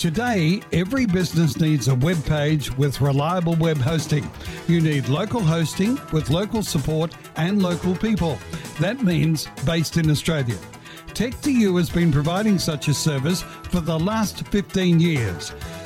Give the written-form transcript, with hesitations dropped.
Today, every business needs a web page with reliable web hosting. You need local hosting with local support and local people. That means based in Australia. Tech2U has been providing such a service for the last 15 years.